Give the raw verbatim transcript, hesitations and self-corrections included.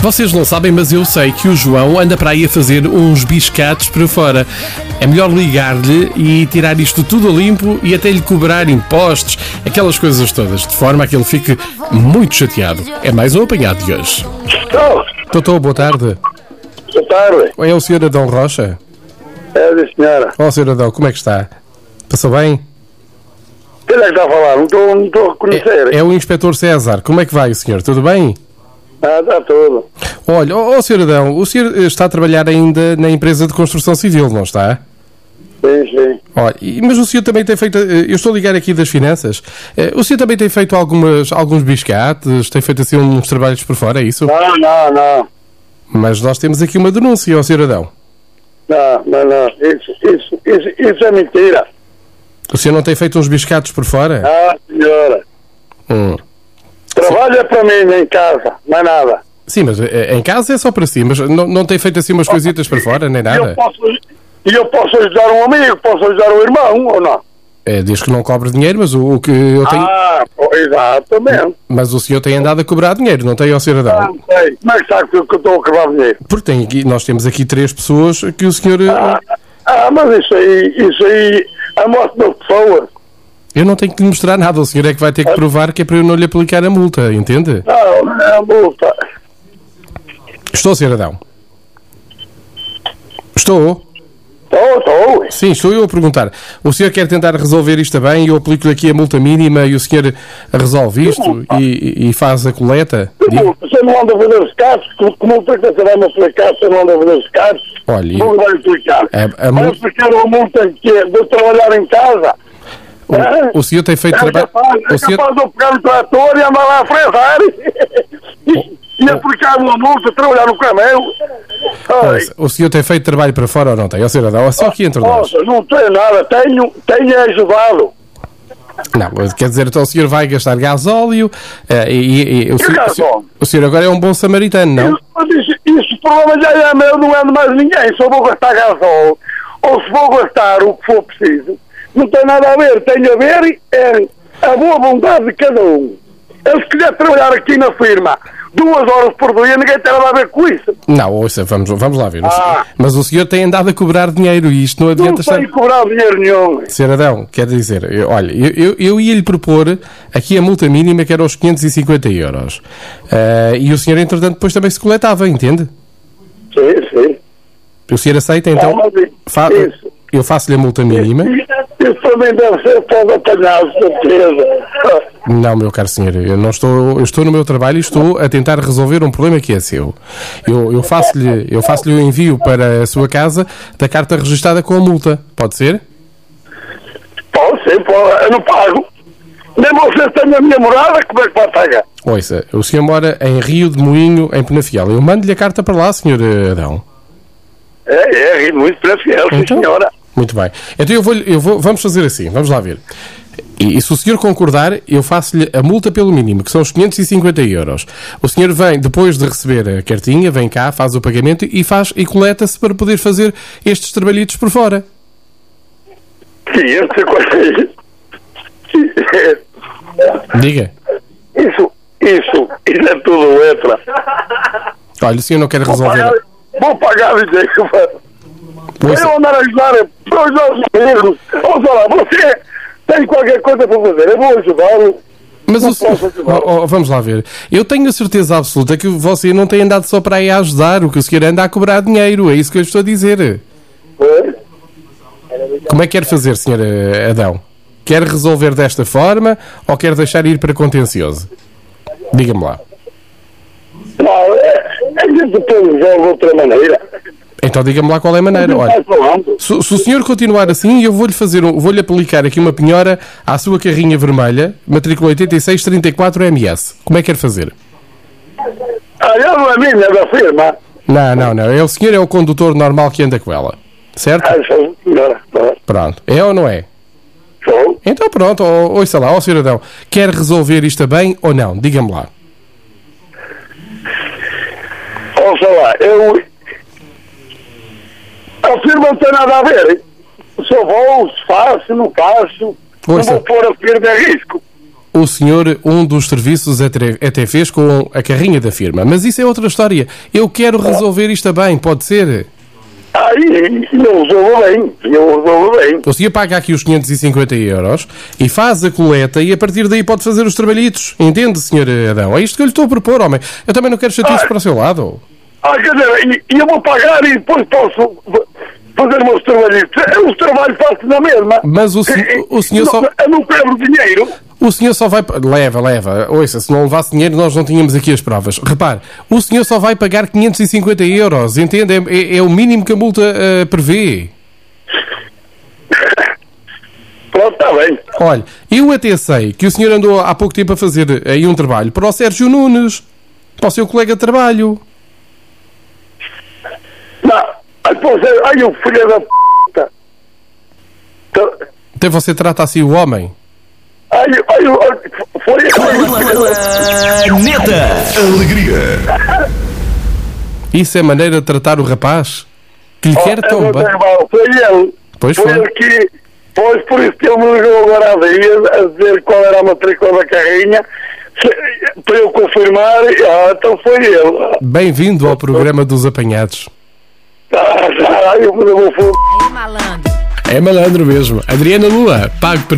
Vocês não sabem, mas eu sei que o João anda para aí a fazer uns biscates para fora. É melhor ligar-lhe e tirar isto tudo a limpo e até lhe cobrar impostos, aquelas coisas todas, de forma a que ele fique muito chateado. É mais um apanhado de hoje. Estou. Doutor, boa tarde. Boa tarde. É o senhor Adão Rocha? É a senhora. Ó, senhor Adão, como é que está? Passou bem? Quem é que está a falar? Não estou, não estou a reconhecer. É, é o inspetor César. Como é que vai, senhor? Tudo bem? Ah, está tudo. Olha, ó, ó senhor Adão, o senhor está a trabalhar ainda na empresa de construção civil, não está? Sim, sim. Olha, e- mas o senhor também tem feito, eh, eu estou a ligar aqui das finanças, Eh, o senhor também tem feito algumas, alguns biscates, tem feito assim uns trabalhos por fora, é isso? Não, não, não. Mas nós temos aqui uma denúncia, ó senhor Adão. Não, não, não. Isso, isso, isso, isso é mentira. O senhor não tem feito uns biscates por fora? Ah, senhora. Hum. Trabalha para mim em casa, mais nada. Sim, mas eh, em casa é só para si, mas não, não tem feito assim umas coisitas por fora, nem E eu nada? posso, e eu posso ajudar um amigo, posso ajudar um irmão, ou não? É, diz que não cobra dinheiro, mas o, o que eu tenho... Ah, oh, exatamente. Mas o senhor tem andado a cobrar dinheiro, não tem, ó senhor Ah, Adão? não sei. Como é que sabe que eu estou a cobrar dinheiro? Porque tem aqui, nós temos aqui três pessoas que o senhor... eh, Ah, ah, mas isso aí, isso aí, a morte das pessoas. Eu não tenho que lhe mostrar nada, o senhor é que vai ter que provar que é para eu não lhe aplicar a multa, entende? Não, é a multa. Estou, senhor Adão. Estou? Estou, estou. Sim, estou eu a perguntar. O senhor quer tentar resolver isto bem? Eu aplico-lhe aqui a multa mínima e o senhor resolve isto e, e faz a coleta? Diga. Você não anda a fazer os casos? Como o que você vai me explicar? Você não anda a fazer os casos? Olha, Como vai explicar? A- a Vai multa- explicar uma multa que é de trabalhar em casa? o, o senhor tem feito É trabalho... capaz, é O senhor... capaz de eu pegar no trator e andar lá a fresar e, e aplicar uma multa, trabalhar no camelo. Ai, Pois, o senhor tem feito trabalho para fora ou não tem? Ó, senhor Adão, é só aqui entre nós. nossa, não tenho nada, tenho, tenho ajudado. Não, quer dizer, então o senhor vai gastar gasóleo eh, e, e- e o, Que senhor, o, senhor, gasóleo? o senhor agora é um bom samaritano, não? Isso, mas isso, isso o problema já é meu, não é de mais ninguém. Se eu vou gastar gasol ou se vou gastar o que for preciso, não tem nada a ver. Tem a ver é a boa vontade de cada um. Eu se quiser trabalhar aqui na firma duas horas por dia, ninguém tem nada a ver com isso. Não, ouça, vamos, vamos lá ver. O Ah. senhor- mas o senhor tem andado a cobrar dinheiro e isto não Não adianta estar... tenho que cobrar dinheiro nenhum. Senhor Adão, quer dizer, eu- olha, eu, eu, eu ia-lhe propor aqui a multa mínima que era os quinhentos e cinquenta euros. Ah, e o senhor, entretanto, depois também se coletava, entende? Sim, sim. O senhor aceita, então? Ah, mas Fa- isso. eu faço-lhe a multa mínima. Isso também deve ser todo apanhado, certeza. Não, meu caro senhor, eu não estou, eu estou no meu trabalho e estou a tentar resolver um problema que é seu. Eu, eu faço-lhe, eu faço-lhe o envio para a sua casa da carta registada com a multa. Pode ser? Pode ser, pode, eu não pago. Nem vocês têm a minha morada, como é que vai pagar? Ouça, o senhor mora em Rio de Moinho, em Penafiel. Eu mando-lhe a carta para lá, senhor Adão. É, é, muito para fiel, sim, Então? senhora. Muito bem. Então eu vou, eu vou, vamos fazer assim, vamos lá ver. E, e se o senhor concordar, eu faço-lhe a multa pelo mínimo, que são os quinhentos e cinquenta euros. O senhor vem, depois de receber a cartinha, vem cá, faz o pagamento e faz e coleta-se para poder fazer estes trabalhitos por fora. quinhentos e cinquenta. Diga. Isso, isso, isso é tudo letra. Olha, o senhor não quer Vou resolver... pagar, vou pagar o dinheiro. Ouça, Eu andar a ajudar, para ajudar os amigos. Ouça lá, você tem qualquer coisa para fazer, eu vou ajudá-lo. mas não o senhor... posso ajudar. Oh, oh, vamos lá ver. Eu tenho a certeza absoluta que você não tem andado só para aí a ajudar, o que o senhor anda a cobrar dinheiro, é isso que eu estou a dizer. Foi? Como é que quer fazer, senhor Adão? Quer resolver desta forma ou quer deixar ir para contencioso? Diga-me lá. Não, é, a gente depois resolve de outra maneira. Então diga-me lá qual é a maneira. Olha, Vai falando. se, se o senhor continuar assim, eu vou-lhe fazer, um, vou-lhe aplicar aqui uma penhora à sua carrinha vermelha, matrícula oitenta e seis trinta e quatro M S. Como é que quer fazer? Ah, eu não é minha, é da firma. Não, não, não. É o senhor é o condutor normal que anda com ela. Certo? Ah, sou senhora. Pronto. É ou não é? Sou. Então pronto, ó, ouça lá, ó cidadão. Quer resolver isto bem ou não? Diga-me lá. Ouça lá, eu... A firma não tem nada a ver, hein? Se eu vou, se faço, não faço, não Ouça. vou pôr a firma em risco. o senhor um dos serviços até, até fez com a carrinha da firma. Mas isso é outra história. Eu quero resolver isto bem, pode ser? Aí, eu resolvo bem, eu resolvo bem. O senhor paga aqui os quinhentos e cinquenta euros e faz a coleta e a partir daí pode fazer os trabalhitos. Entende, senhor Adão? É isto que eu lhe estou a propor, homem. Eu também não quero chatices ah, para o seu lado. Ah, quer dizer, e eu vou pagar e depois posso fazer meus trabalhitos. Os trabalhos faço na mesma. Mas o, sen o senhor não, só... Eu não quero dinheiro. O senhor só vai... Leva, leva. Ouça, se não levasse dinheiro nós não tínhamos aqui as provas. Repare, o senhor só vai pagar quinhentos e cinquenta euros, entende? É, é, é o mínimo que a multa uh, prevê. Pronto, está bem. Olha, eu até sei que o senhor andou há pouco tempo a fazer aí um trabalho para o Sérgio Nunes, para o seu colega de trabalho. Não, ai, você, ai, o filho da p... Até você trata assim o homem. Ai, ai, ai, foi... Planeta Alegria. Isso é maneira de tratar o rapaz? Que lhe oh, quer tão bem. Foi ele. Pois foi. Foi ele que... Pois, por isso que ele me ligou agora há dias a dizer qual era a matrícula da carrinha, para eu confirmar, ah, então foi ele. Bem-vindo ao programa dos apanhados. Ah, eu me vou... É malandro. É malandro mesmo. Adriana Lula, pago para